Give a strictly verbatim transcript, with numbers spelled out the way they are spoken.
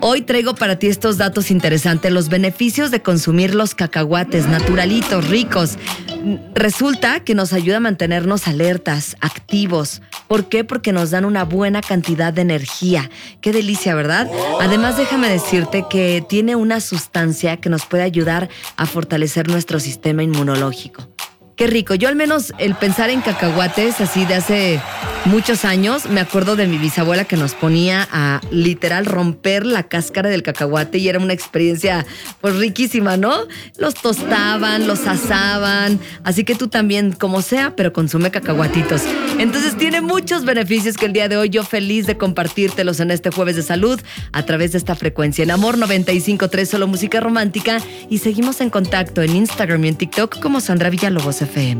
Hoy traigo para ti estos datos interesantes, los beneficios de consumir los cacahuates naturalitos, ricos. Resulta que nos ayuda a mantenernos alertas, activos. ¿Por qué? Porque nos dan una buena cantidad de energía. Qué delicia, ¿verdad? Además, déjame decirte que tiene una sustancia que nos puede ayudar a fortalecer nuestro sistema inmunológico. Qué rico. Yo al menos el pensar en cacahuates así de hace muchos años, me acuerdo de mi bisabuela que nos ponía a literal romper la cáscara del cacahuate y era una experiencia pues riquísima, ¿no? Los tostaban, los asaban, así que tú también, como sea, pero consume cacahuatitos. Entonces tiene muchos beneficios que el día de hoy yo feliz de compartírtelos en este Jueves de Salud a través de esta frecuencia. En Amor noventa y cinco punto tres, solo música romántica, y seguimos en contacto en Instagram y en TikTok como Sandra Villalobos F M.